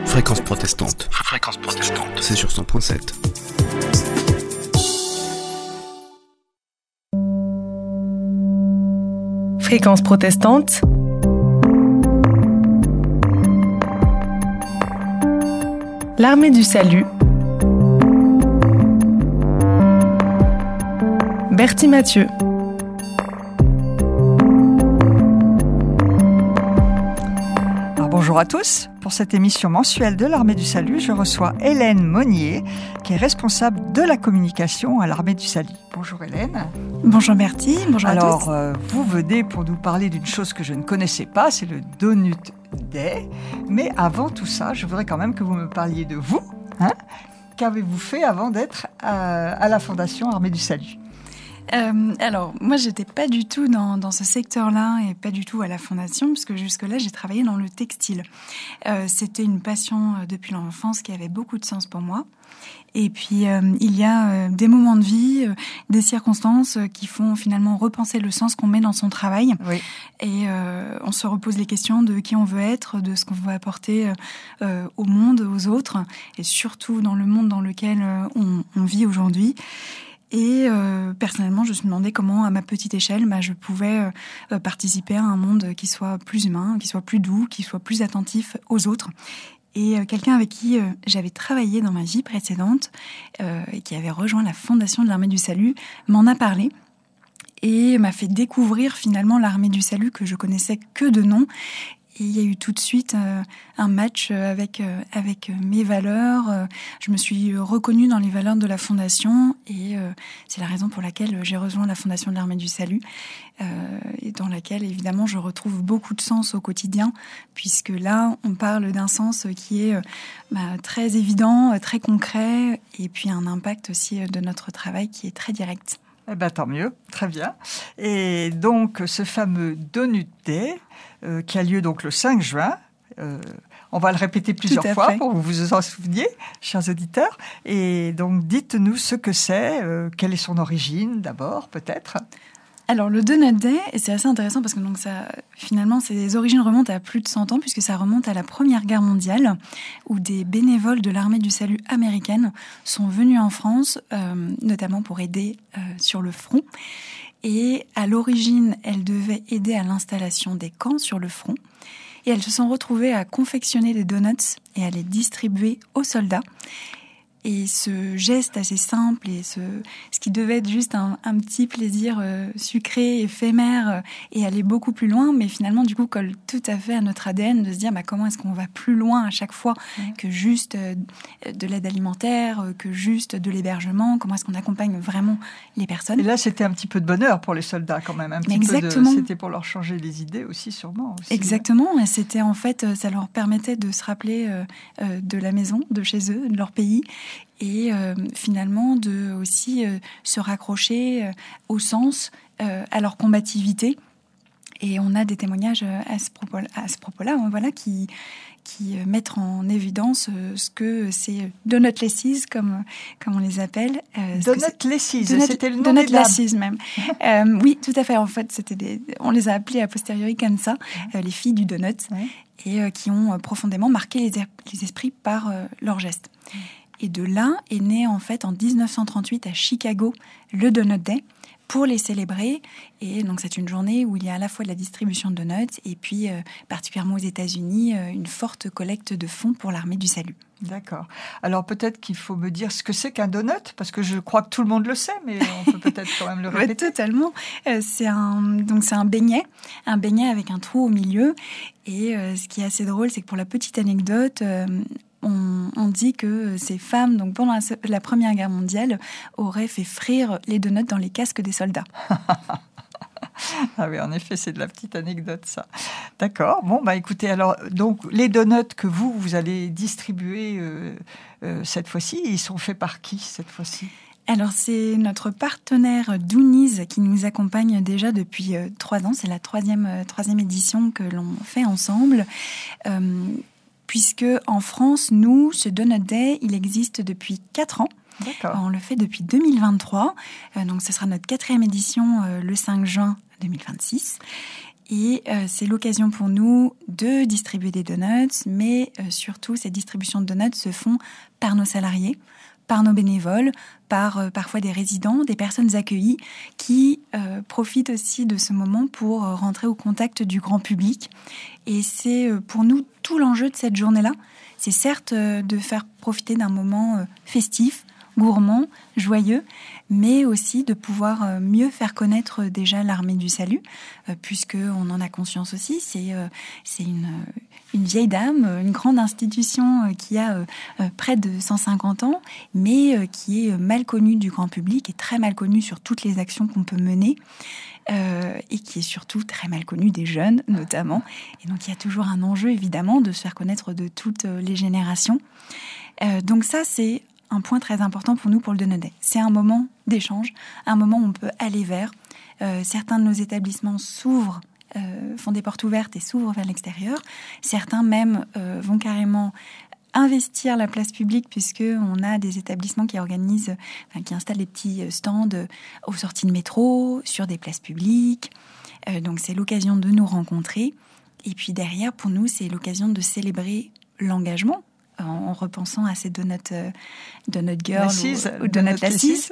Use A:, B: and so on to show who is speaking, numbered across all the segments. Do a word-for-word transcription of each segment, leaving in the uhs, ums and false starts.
A: Fréquence protestante. Fréquence protestante. C'est sur cent point sept.
B: Fréquence protestante. L'Armée du Salut. Bertie Mathieu.
C: Bonjour à tous. Pour cette émission mensuelle de l'Armée du Salut, je reçois Hélène Monnier, qui est responsable de la communication à l'Armée du Salut. Bonjour Hélène.
D: Bonjour Bertie, bonjour
C: Alors,
D: à tous.
C: Alors, euh, vous venez pour nous parler d'une chose que je ne connaissais pas, c'est le Donut Day. Mais avant tout ça, je voudrais quand même que vous me parliez de vous. Hein ? Qu'avez-vous fait avant d'être à, à la Fondation Armée du Salut ?
D: Euh, alors, moi, j'étais pas du tout dans, dans ce secteur-là et pas du tout à la Fondation, puisque jusque-là, j'ai travaillé dans le textile. Euh, c'était une passion euh, depuis l'enfance qui avait beaucoup de sens pour moi. Et puis, euh, il y a euh, des moments de vie, euh, des circonstances euh, qui font finalement repenser le sens qu'on met dans son travail.
C: Oui.
D: Et euh, on se repose les questions de qui on veut être, de ce qu'on veut apporter euh, au monde, aux autres, et surtout dans le monde dans lequel euh, on, on vit aujourd'hui. Et euh, personnellement, je me suis demandé comment, à ma petite échelle, bah, je pouvais euh, participer à un monde qui soit plus humain, qui soit plus doux, qui soit plus attentif aux autres. Et euh, quelqu'un avec qui euh, j'avais travaillé dans ma vie précédente euh, et qui avait rejoint la Fondation de l'Armée du Salut m'en a parlé et m'a fait découvrir finalement l'Armée du Salut que je connaissais que de nom. Et il y a eu tout de suite euh, un match avec euh, avec mes valeurs. Euh, je me suis reconnue dans les valeurs de la Fondation et euh, c'est la raison pour laquelle j'ai rejoint la Fondation de l'Armée du Salut euh, et dans laquelle évidemment je retrouve beaucoup de sens au quotidien, puisque là on parle d'un sens qui est euh, bah, très évident, très concret, et puis un impact aussi de notre travail qui est très direct.
C: Eh ben, tant mieux, très bien. Et donc, ce fameux Donut Day, euh, qui a lieu donc le cinq juin, euh, on va le répéter plusieurs fois fait. Pour que vous vous en souveniez, chers auditeurs. Et donc, dites-nous ce que c'est, euh, quelle est son origine d'abord, peut-être.
D: Alors, le Donut Day, c'est assez intéressant parce que donc ça, finalement, ses origines remontent à plus de cent ans, puisque ça remonte à la Première Guerre mondiale, où des bénévoles de l'Armée du Salut américaine sont venus en France, euh, notamment pour aider euh, sur le front. Et à l'origine, elles devaient aider à l'installation des camps sur le front. Et elles se sont retrouvées à confectionner des donuts et à les distribuer aux soldats. Et ce geste assez simple et ce, ce qui devait être juste un, un petit plaisir euh, sucré, éphémère euh, et aller beaucoup plus loin, mais finalement du coup colle tout à fait à notre A D N de se dire bah, comment est-ce qu'on va plus loin à chaque fois mmh. que juste euh, de l'aide alimentaire, euh, que juste de l'hébergement, comment est-ce qu'on accompagne vraiment les personnes.
C: Et là c'était un petit peu de bonheur pour les soldats quand même, un petit
D: Exactement.
C: peu de, c'était pour leur changer les idées aussi sûrement. Aussi.
D: Exactement, et c'était en fait, ça leur permettait de se rappeler euh, euh, de la maison, de chez eux, de leur pays. Et euh, finalement de aussi euh, se raccrocher euh, au sens, euh, à leur combativité. Et on a des témoignages à ce propos, à ce propos-là, voilà, qui qui euh, mettent en évidence euh, ce que c'est Donut Laces, comme comme on les appelle.
C: Euh, Donut Laces, c'était le nom
D: Donut
C: des dames.
D: Laces même. euh, oui, tout à fait. En fait, c'était des, on les a appelées a posteriori comme ça, euh, les filles du donut, ouais. et euh, qui ont profondément marqué les, les esprits par euh, leurs gestes. Ouais. Et de là est né en fait en dix-neuf cent trente-huit à Chicago le Donut Day pour les célébrer. Et donc c'est une journée où il y a à la fois de la distribution de donuts et puis euh, particulièrement aux États-Unis euh, une forte collecte de fonds pour l'Armée du Salut.
C: D'accord. Alors peut-être qu'il faut me dire ce que c'est qu'un donut, parce que je crois que tout le monde le sait, mais on peut peut-être quand même le répéter.
D: Ouais, totalement. Euh, c'est un donc c'est un beignet, un beignet avec un trou au milieu. Et euh, ce qui est assez drôle, c'est que pour la petite anecdote. Euh, On, on dit que ces femmes, donc pendant la, la Première Guerre mondiale, auraient fait frire les donuts dans les casques des soldats.
C: Ah oui, en effet, c'est de la petite anecdote, ça. D'accord. Bon, bah écoutez, alors, donc, les donuts que vous, vous allez distribuer euh, euh, cette fois-ci, ils sont faits par qui, cette fois-ci ?
D: Alors, c'est notre partenaire Doonies qui nous accompagne déjà depuis euh, trois ans. C'est la troisième, euh, troisième édition que l'on fait ensemble. Euh, puisque en France, nous, ce Donut Day, il existe depuis quatre ans.
C: D'accord.
D: On le fait depuis deux mille vingt-trois, euh, donc ce sera notre quatrième édition euh, le cinq juin deux mille vingt-six. Et euh, c'est l'occasion pour nous de distribuer des donuts, mais euh, surtout, ces distributions de donuts se font par nos salariés, par nos bénévoles, par euh, parfois des résidents, des personnes accueillies qui euh, profitent aussi de ce moment pour euh, rentrer au contact du grand public. Et c'est euh, pour nous tout l'enjeu de cette journée-là. C'est certes euh, de faire profiter d'un moment euh, festif, gourmand, joyeux, mais aussi de pouvoir euh, mieux faire connaître euh, déjà l'Armée du Salut, euh, puisqu'on en a conscience aussi. C'est, euh, c'est une, une vieille dame, une grande institution euh, qui a euh, euh, près de cent cinquante ans, mais euh, qui est mal connue du grand public et très mal connue sur toutes les actions qu'on peut mener. Euh, et qui est surtout très mal connu des jeunes, notamment. Et donc, il y a toujours un enjeu, évidemment, de se faire connaître de toutes les générations. Euh, donc ça, c'est un point très important pour nous, pour le Donut Day. C'est un moment d'échange, un moment où on peut aller vers. Euh, certains de nos établissements s'ouvrent, euh, font des portes ouvertes et s'ouvrent vers l'extérieur. Certains même euh, vont carrément investir la place publique, puisqu'on a des établissements qui organisent, enfin, qui installent des petits stands aux sorties de métro, sur des places publiques. Euh, donc c'est l'occasion de nous rencontrer. Et puis derrière, pour nous, c'est l'occasion de célébrer l'engagement, en repensant à ces donuts, euh, donut girl
C: L'assise,
D: ou, ou donut l'assise.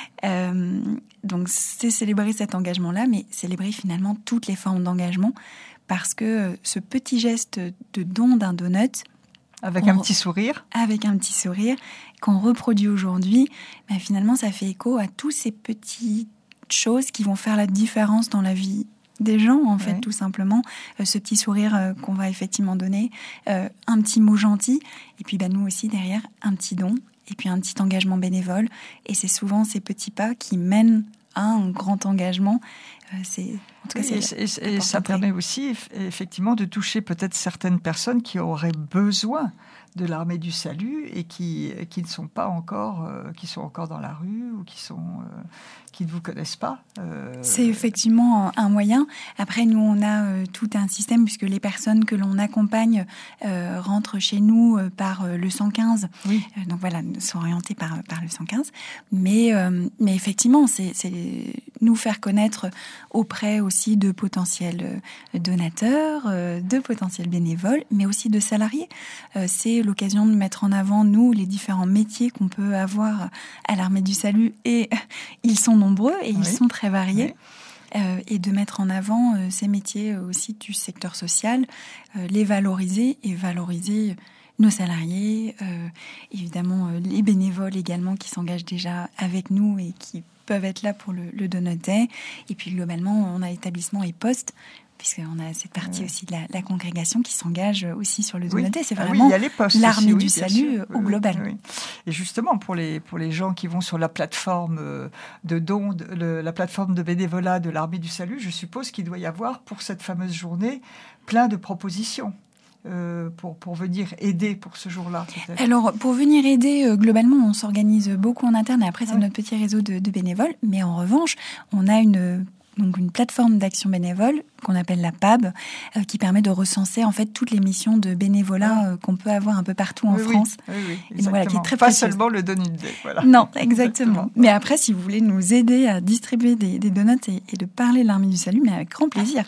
D: Euh, donc c'est célébrer cet engagement-là, mais célébrer finalement toutes les formes d'engagement, parce que euh, ce petit geste de don d'un donut,
C: avec un petit sourire,
D: avec un petit sourire qu'on reproduit aujourd'hui, ben finalement ça fait écho à tous ces petites choses qui vont faire la différence dans la vie des gens, en fait, oui. Tout simplement. Euh, ce petit sourire euh, qu'on va effectivement donner, euh, un petit mot gentil, et puis ben, nous aussi, derrière, un petit don, et puis un petit engagement bénévole. Et c'est souvent ces petits pas qui mènent à un grand engagement. Euh, c'est, en tout cas,
C: oui,
D: c'est
C: et, et, et ça permet aussi, effectivement, de toucher peut-être certaines personnes qui auraient besoin de l'Armée du Salut et qui, qui ne sont pas encore, euh, qui sont encore dans la rue ou qui sont... Euh, qui ne vous connaissent pas. Euh...
D: C'est effectivement un moyen. Après, nous, on a euh, tout un système, puisque les personnes que l'on accompagne euh, rentrent chez nous euh, par euh, le cent quinze.
C: Oui.
D: Euh, donc voilà, sont orientés par, par le cent quinze. Mais, euh, mais effectivement, c'est, c'est nous faire connaître auprès aussi de potentiels donateurs, euh, de potentiels bénévoles, mais aussi de salariés. Euh, c'est l'occasion de mettre en avant, nous, les différents métiers qu'on peut avoir à l'Armée du Salut, et ils sont nombreux et ils oui. sont très variés. Oui. Euh, et de mettre en avant euh, ces métiers euh, aussi du secteur social, euh, les valoriser et valoriser nos salariés, euh, évidemment euh, les bénévoles également qui s'engagent déjà avec nous et qui peuvent être là pour le, le Donut Day. Et puis globalement, on a établissement et poste, puisqu'on a cette partie oui. aussi de la, la congrégation qui s'engage aussi sur le Donut Day.
C: Oui.
D: C'est vraiment
C: ah oui,
D: l'armée
C: aussi,
D: du
C: oui,
D: salut
C: sûr.
D: au global.
C: Oui, oui. Et justement, pour les, pour les gens qui vont sur la plateforme de dons, de, le, la plateforme de bénévolat de l'armée du salut, je suppose qu'il doit y avoir, pour cette fameuse journée, plein de propositions. Euh, pour, pour venir aider pour ce jour-là, peut-être.
D: Alors, pour venir aider, euh, globalement, on s'organise beaucoup en interne. Et après, c'est
C: oui.
D: notre petit réseau de, de bénévoles. Mais en revanche, on a une... donc une plateforme d'action bénévole qu'on appelle la P A B, euh, qui permet de recenser en fait toutes les missions de bénévolat euh, qu'on peut avoir un peu partout en
C: oui,
D: France.
C: Oui, oui, oui,
D: et donc, voilà, qui est très
C: pas
D: précieuse.
C: Seulement le Donut Day. Voilà.
D: Non, exactement. exactement. Mais après, si vous voulez nous aider à distribuer des, des donuts et, et de parler de l'Armée du Salut, mais avec grand plaisir.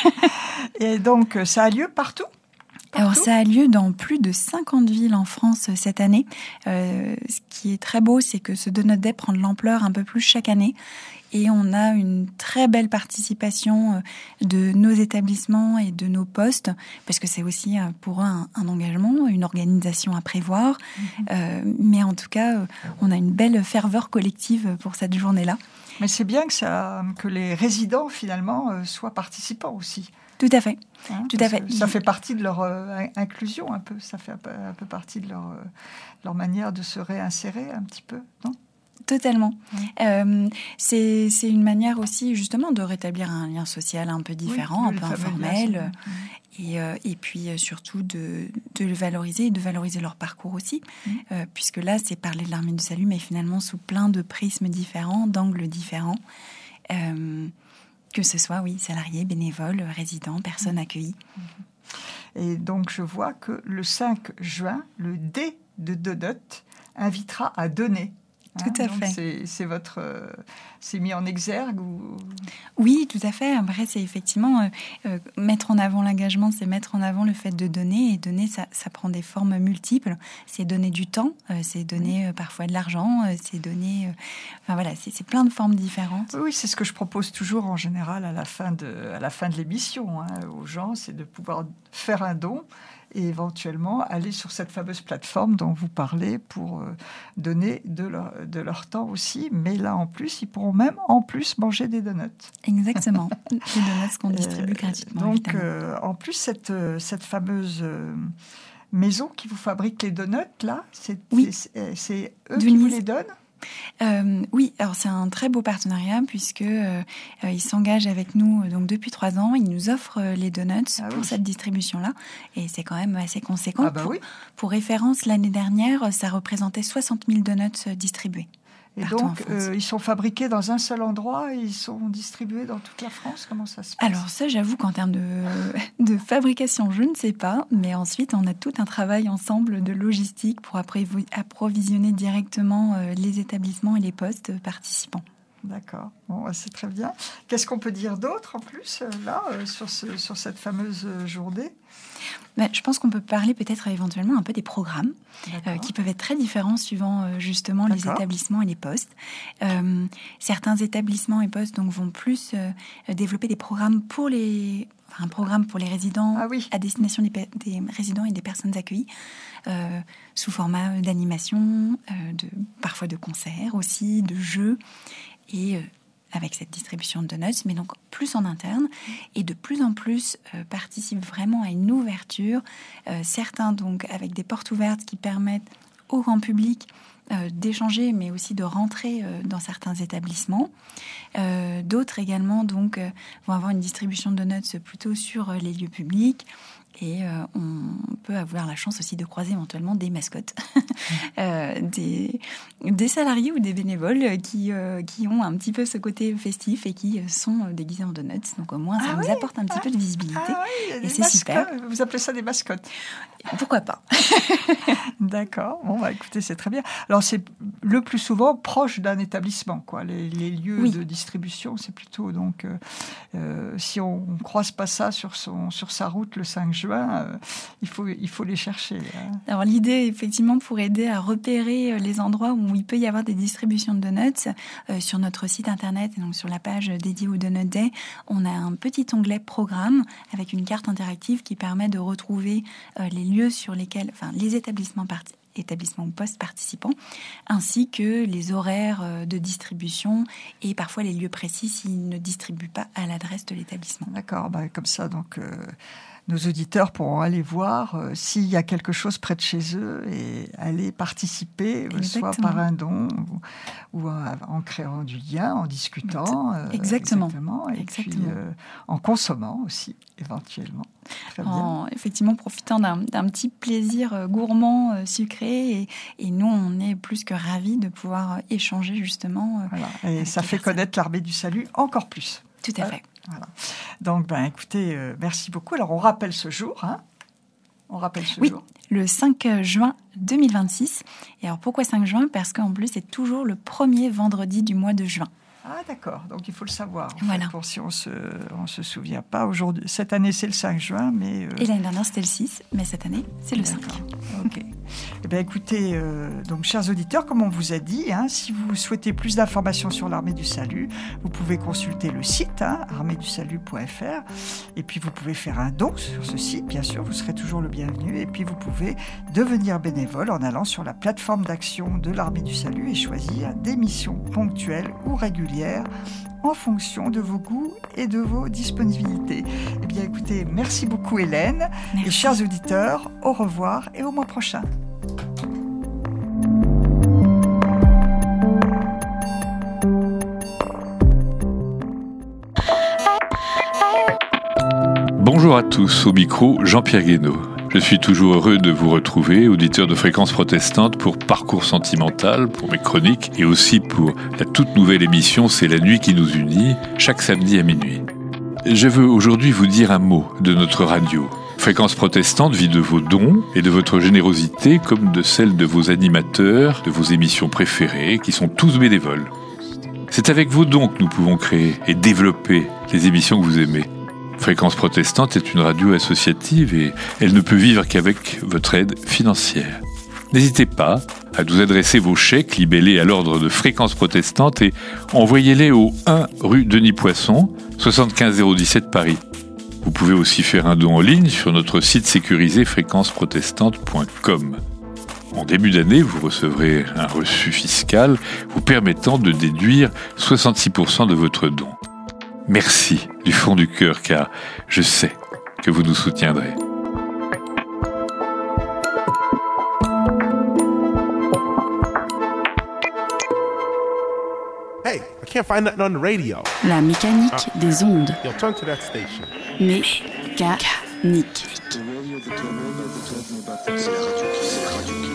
C: Et donc, ça a lieu partout ? Partout.
D: Alors, ça a lieu dans plus de cinquante villes en France cette année. Euh, ce qui est très beau, c'est que ce Donut Day prend de l'ampleur un peu plus chaque année. Et on a une très belle participation de nos établissements et de nos postes, parce que c'est aussi pour eux un, un engagement, une organisation à prévoir. Mmh. Euh, mais en tout cas, on a une belle ferveur collective pour cette journée-là.
C: Mais c'est bien que, ça, que les résidents, finalement, soient participants aussi.
D: Tout à fait.
C: Hein,
D: Tout à fait.
C: Ça fait partie de leur euh, inclusion un peu, ça fait un peu, un peu partie de leur, euh, leur manière de se réinsérer un petit peu, non ?
D: Totalement. Mmh. Euh, c'est, c'est une manière aussi justement de rétablir un lien social un peu différent, oui, un peu informel, mmh. et, euh, et puis surtout de, de le valoriser et de valoriser leur parcours aussi, mmh. euh, puisque là c'est parler de l'Armée du Salut, mais finalement sous plein de prismes différents, d'angles différents. Euh, Que ce soit, oui, salariés, bénévoles, résidents, personnes accueillies.
C: Et donc, je vois que le cinq juin, le D de Donut invitera à donner.
D: Tout à
C: donc
D: fait.
C: C'est, c'est votre, euh, c'est mis en exergue ou...
D: Oui, tout à fait. Après, c'est effectivement euh, euh, mettre en avant l'engagement, c'est mettre en avant le fait de donner. Et donner, ça, ça prend des formes multiples. C'est donner du temps, euh, c'est donner euh, parfois de l'argent, euh, c'est donner. Euh, enfin voilà, c'est, c'est plein de formes différentes.
C: Oui, c'est ce que je propose toujours en général à la fin de, à la fin de l'émission hein, aux gens, c'est de pouvoir faire un don. Et éventuellement aller sur cette fameuse plateforme dont vous parlez pour euh, donner de leur, de leur temps aussi. Mais là, en plus, ils pourront même, en plus, manger des donuts.
D: Exactement. Des donuts qu'on distribue euh, gratuitement.
C: Donc, euh, en plus, cette, cette fameuse euh, maison qui vous fabrique les donuts, là, c'est,
D: oui.
C: c'est, c'est eux
D: Denise.
C: Qui vous les donnent ?
D: Euh, oui, alors c'est un très beau partenariat puisque euh, euh, ils s'engagent avec nous donc depuis trois ans. Ils nous offrent euh, les donuts ah pour oui. cette distribution-là et c'est quand même assez conséquent.
C: Ah bah
D: pour,
C: oui.
D: pour référence, l'année dernière, ça représentait soixante mille donuts distribués.
C: Et donc, euh, ils sont fabriqués dans un seul endroit et ils sont distribués dans toute la France. Comment ça se passe ?
D: Alors ça, j'avoue qu'en termes de, de fabrication, je ne sais pas. Mais ensuite, on a tout un travail ensemble de logistique pour approvisionner directement euh, les établissements et les postes participants.
C: D'accord, bon, c'est très bien. Qu'est-ce qu'on peut dire d'autre en plus, là, euh, sur, ce, sur cette fameuse journée ?
D: Ben, je pense qu'on peut parler peut-être éventuellement un peu des programmes euh, qui peuvent être très différents suivant euh, justement D'accord. les établissements et les postes. Euh, certains établissements et postes donc, vont plus euh, développer des programmes pour les... Enfin, un programme pour les résidents
C: ah oui.
D: à destination des, des résidents et des personnes accueillies euh, sous format d'animation, euh, de, parfois de concerts aussi, de jeux. Et euh, avec cette distribution de donuts, mais donc plus en interne, et de plus en plus euh, participent vraiment à une ouverture. Euh, certains donc avec des portes ouvertes qui permettent au grand public euh, d'échanger, mais aussi de rentrer euh, dans certains établissements. Euh, d'autres également donc euh, vont avoir une distribution de donuts plutôt sur euh, les lieux publics. Et euh, on peut avoir la chance aussi de croiser éventuellement des mascottes, euh, des, des salariés ou des bénévoles qui, euh, qui ont un petit peu ce côté festif et qui sont déguisés en donuts. Donc au moins, ça ah nous oui apporte un petit ah, peu de visibilité.
C: Ah oui, et c'est mascottes. Super. Vous appelez ça des mascottes ?
D: Pourquoi pas ?
C: D'accord. Bon, bah, écoutez, c'est très bien. Alors, c'est le plus souvent proche d'un établissement, quoi. Les, les lieux oui. de distribution, c'est plutôt... Donc, euh, euh, si on ne croise pas ça sur, son, sur sa route le cinq juin, euh, il, faut, il faut les chercher. Hein.
D: Alors, l'idée, effectivement, pour aider à repérer les endroits où il peut y avoir des distributions de donuts, euh, sur notre site internet, et donc sur la page dédiée au Donut Day, on a un petit onglet programme avec une carte interactive qui permet de retrouver euh, les lieux sur lesquels, enfin, les établissements participants, établissements ou postes participants, ainsi que les horaires de distribution et parfois les lieux précis s'ils ne distribuent pas à l'adresse de l'établissement.
C: D'accord, bah, comme ça, donc... Euh... nos auditeurs pourront aller voir euh, s'il y a quelque chose près de chez eux et aller participer, euh, soit par un don ou, ou euh, en créant du lien, en discutant. Euh,
D: exactement.
C: exactement. Et
D: exactement.
C: puis euh, en consommant aussi, éventuellement. Très bien.
D: En effectivement profitant d'un, d'un petit plaisir euh, gourmand, euh, sucré. Et, et nous, on est plus que ravis de pouvoir échanger justement. Euh,
C: voilà. Et ça fait personnes. Connaître l'Armée du Salut encore plus.
D: Tout à fait.
C: Voilà. Donc, ben, écoutez, euh, merci beaucoup. Alors, on rappelle ce jour, hein ? On rappelle ce
D: oui,
C: jour.
D: Le cinq juin deux mille vingt-six. Et alors, pourquoi cinq juin ? Parce qu'en plus, c'est toujours le premier vendredi du mois de juin.
C: Ah, d'accord. Donc, il faut le savoir.
D: Voilà.
C: Fait, pour si on se, on se souvient pas. Aujourd'hui, cette année, c'est le cinq juin, mais... Euh...
D: Et l'année dernière, c'était le six, mais cette année, c'est le
C: d'accord.
D: cinq.
C: OK. Eh bien, écoutez, euh, donc, chers auditeurs, comme on vous a dit, hein, si vous souhaitez plus d'informations sur l'Armée du Salut, vous pouvez consulter le site, hein, armée du salut point f r. Et puis, vous pouvez faire un don sur ce site, bien sûr, vous serez toujours le bienvenu. Et puis, vous pouvez devenir bénévole en allant sur la plateforme d'action de l'Armée du Salut et choisir des missions ponctuelles ou régulières en fonction de vos goûts et de vos disponibilités. Eh bien, écoutez, merci beaucoup Hélène.
D: Merci.
C: Et chers auditeurs, au revoir et au mois prochain.
E: Bonjour à tous, au micro Jean-Pierre Guénaud. Je suis toujours heureux de vous retrouver, auditeurs de Fréquence Protestante, pour Parcours Sentimental, pour mes chroniques, et aussi pour la toute nouvelle émission C'est la nuit qui nous unit, chaque samedi à minuit. Je veux aujourd'hui vous dire un mot de notre radio, Fréquence protestante vit de vos dons et de votre générosité comme de celle de vos animateurs, de vos émissions préférées, qui sont tous bénévoles. C'est avec vos dons que nous pouvons créer et développer les émissions que vous aimez. Fréquence protestante est une radio associative et elle ne peut vivre qu'avec votre aide financière. N'hésitez pas à nous adresser vos chèques libellés à l'ordre de Fréquence protestante et envoyez-les au un rue Denis Poisson, soixante-quinze zéro dix-sept Paris. Vous pouvez aussi faire un don en ligne sur notre site sécurisé fréquence protestante point com. En début d'année, vous recevrez un reçu fiscal vous permettant de déduire soixante-six pour cent de votre don. Merci du fond du cœur, car je sais que vous nous soutiendrez.
F: Hey, I can't find nothing on the radio.
G: La mécanique
F: Ah.
G: des ondes.
F: Yo, turn to that station.
G: Mécanique.